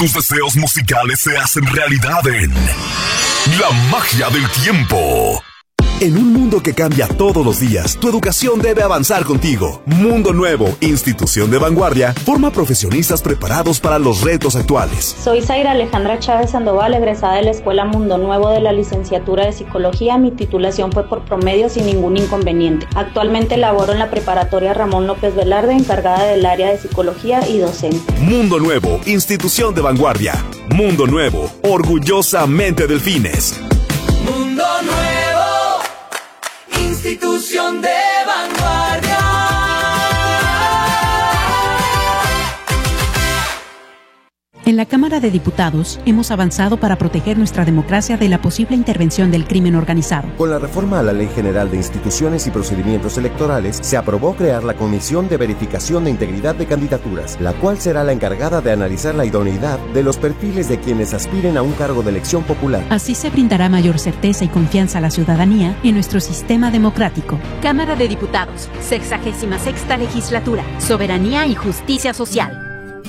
tus deseos musicales se hacen realidad en La Magia del Tiempo. En un mundo que cambia todos los días, tu educación debe avanzar contigo. Mundo Nuevo, institución de vanguardia, forma profesionistas preparados para los retos actuales. Soy Zaira Alejandra Chávez Sandoval, egresada de la Escuela Mundo Nuevo de la licenciatura de Psicología. Mi titulación fue por promedio sin ningún inconveniente. Actualmente laboro en la preparatoria Ramón López Velarde, encargada del área de Psicología y docente. Mundo Nuevo, institución de vanguardia. Mundo Nuevo, orgullosamente Delfines. Mundo Nuevo, institución de vanguardia. En la Cámara de Diputados hemos avanzado para proteger nuestra democracia de la posible intervención del crimen organizado. Con la reforma a la Ley General de Instituciones y Procedimientos Electorales, se aprobó crear la Comisión de Verificación de Integridad de Candidaturas, la cual será la encargada de analizar la idoneidad de los perfiles de quienes aspiren a un cargo de elección popular. Así se brindará mayor certeza y confianza a la ciudadanía en nuestro sistema democrático. Cámara de Diputados, 66ª Legislatura, Soberanía y Justicia Social.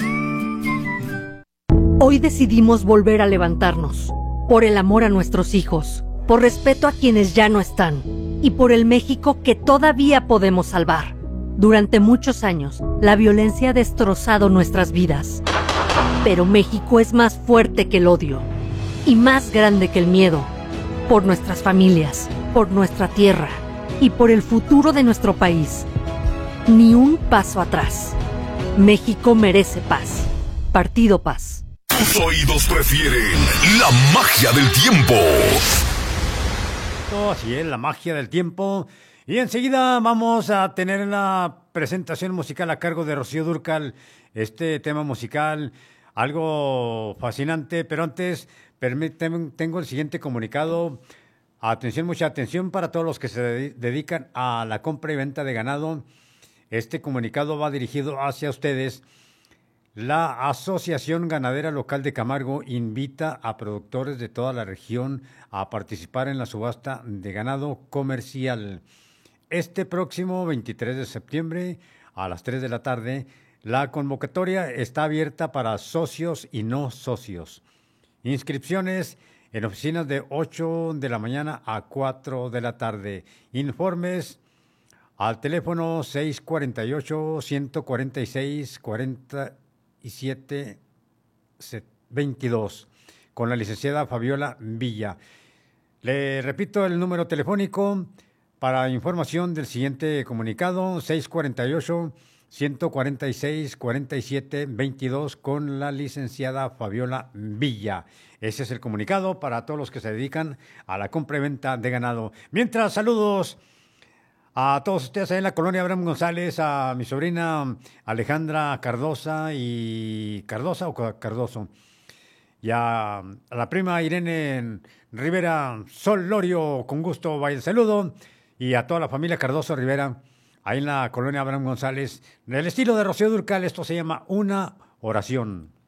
Hoy decidimos volver a levantarnos, por el amor a nuestros hijos, por respeto a quienes ya no están, y por el México que todavía podemos salvar. Durante muchos años, la violencia ha destrozado nuestras vidas. Pero México es más fuerte que el odio, y más grande que el miedo. Por nuestras familias, por nuestra tierra, y por el futuro de nuestro país. Ni un paso atrás. México merece paz. Partido Paz. Tus oídos prefieren La Magia del Tiempo. Así es, La Magia del Tiempo. Y enseguida vamos a tener la presentación musical a cargo de Rocío Dúrcal. Este tema musical, algo fascinante, pero antes tengo el siguiente comunicado. Atención, mucha atención para todos los que se dedican a la compra y venta de ganado. Este comunicado va dirigido hacia ustedes. La Asociación Ganadera Local de Camargo invita a productores de toda la región a participar en la subasta de ganado comercial. Este próximo 23 de septiembre a las 3 de la tarde, la convocatoria está abierta para socios y no socios. Inscripciones en oficinas de 8 de la mañana a 4 de la tarde. Informes al teléfono 648-146-4722 con la licenciada Fabiola Villa. Le repito el número telefónico para información del siguiente comunicado, 648-146-4722 con la licenciada Fabiola Villa. Ese es el comunicado para todos los que se dedican a la compra y venta de ganado. Mientras, saludos a todos ustedes ahí en la colonia Abraham González, a mi sobrina Alejandra Cardosa y Cardoso, y a la prima Irene Rivera Solorio, con gusto vaya el saludo, y a toda la familia Cardoso Rivera, ahí en la colonia Abraham González, del estilo de Rocío Dúrcal. Esto se llama Una Oración.